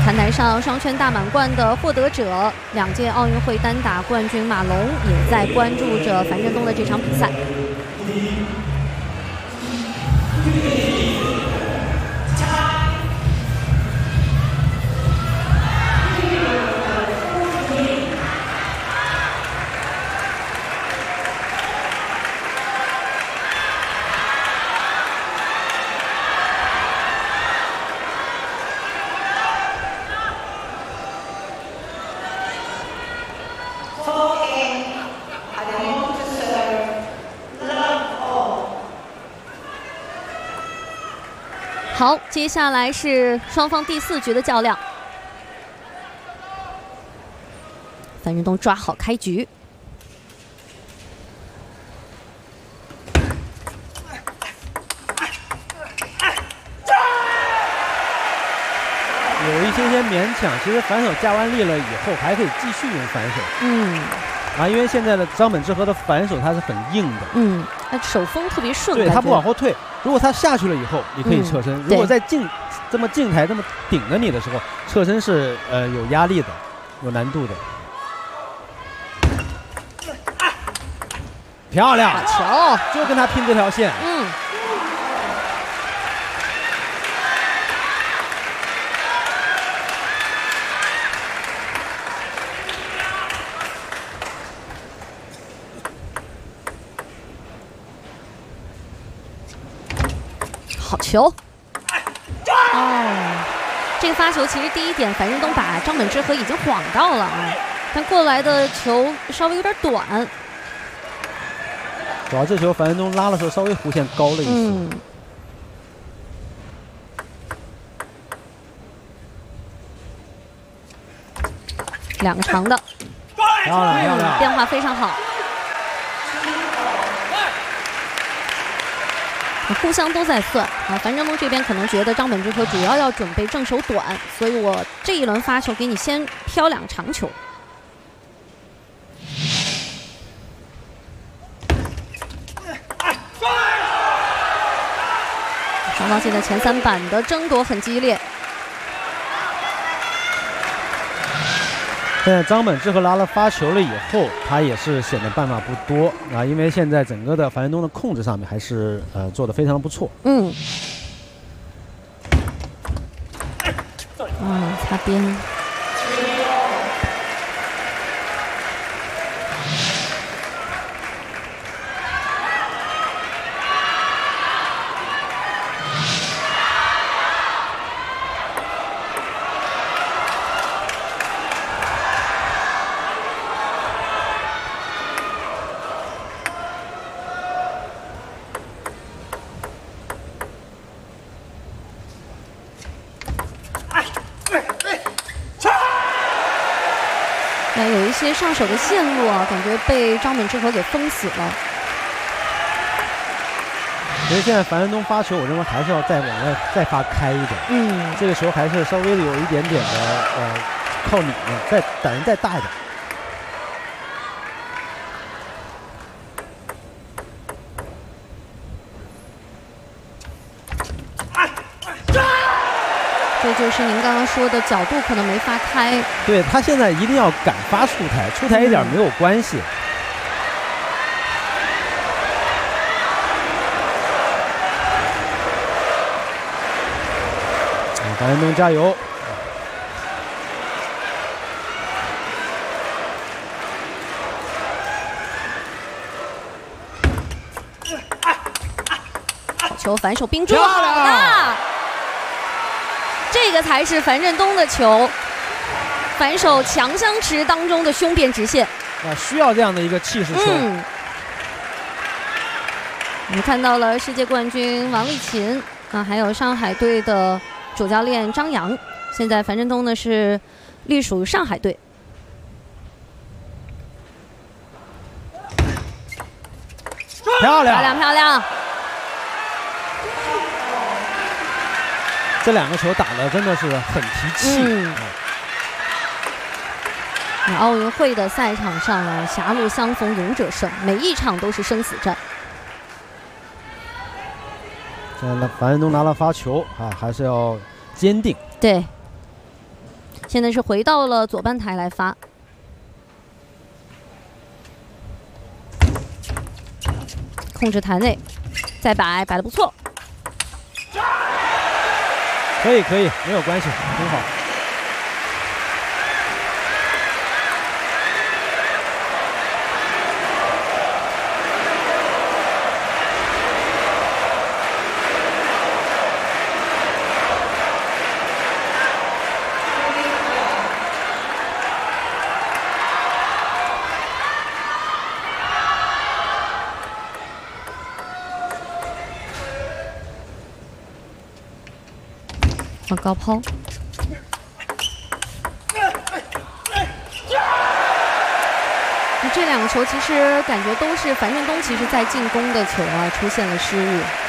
看台上双圈大满贯的获得者，2届奥运会单打冠军马龙也在关注着樊振东的这场比赛。好，接下来是双方第4局的较量。樊振东抓好开局， 有一些勉强，其实反手架完力了以后，还可以继续用反手。因为现在的张本智和的反手它是很硬的， 他手风特别顺， 对他不往后退。如果他下去了以后，你可以侧身；如果在这么近台这么顶着你的时候，侧身是有压力的，有难度的。漂亮， 好球， 就跟他拼这条线。 好球！这个发球其实第一点，樊振东把张本智和已经晃到了啊，但过来的球稍微有点短。 主要这球樊振东拉的时候稍微弧线高了一些。 2个长的， 漂亮漂亮， 变化非常好。互相都在算啊，樊振东这边可能觉得张本智和主要要准备正手短，所以我这一轮发球给你先飘2长球。双方现在前3板的争夺很激烈。 现在张本智和拉了发球了以后，他也是显得办法不多啊，因为现在整个的樊振东的控制上面还是做得非常的不错。 擦边。有一些上手的线路啊，感觉被张本智和给封死了。 所以现在樊振东发球，我认为还是要再往外再发开一点。这个球还是稍微有一点点的靠里面，胆子再大一点。 这就是您刚刚说的角度可能没发开。 对，他现在一定要敢发出台，出台一点没有关系。樊振东加油！ 球反手冰柱，好的！这个才是樊振东的球，反手强相持当中的胸变直线。 需要这样的一个气势球。 我们看到了世界冠军王励勤还有上海队的主教练张扬。现在樊振东呢是隶属上海队。 漂亮， 漂亮，漂亮！ 这2个球打的真的是很提气。 奥运会的赛场上啊，狭路相逢勇者胜，每一场都是生死战。 现在樊振东拿了发球还是要坚定。 对。 现在是回到了左半台来发。控制台内，再摆得不错。 可以，没有关系，很好。 往高抛，这两个球其实感觉都是樊振东其实在进攻的球啊出现了失误。